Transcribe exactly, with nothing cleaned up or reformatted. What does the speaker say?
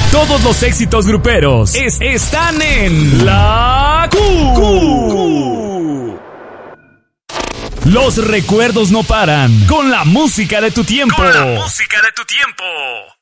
Todos los éxitos gruperos es, están en La Q. Q. Los recuerdos no paran con la música de tu tiempo. Con la música de tu tiempo.